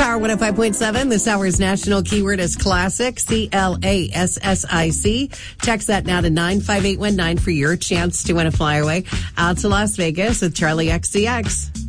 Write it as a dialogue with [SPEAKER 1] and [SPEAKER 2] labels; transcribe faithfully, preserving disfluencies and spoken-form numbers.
[SPEAKER 1] Power one oh five point seven. This hour's national keyword is classic, C L A S S I C. Text that now to nine five eight one nine for your chance to win a flyaway out to Las Vegas with Charlie X C X.